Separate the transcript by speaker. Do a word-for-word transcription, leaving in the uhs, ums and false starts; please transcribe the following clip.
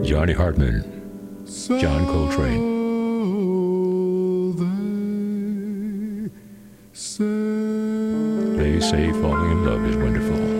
Speaker 1: Johnny Hartman, John Coltrane. They say falling in love is wonderful.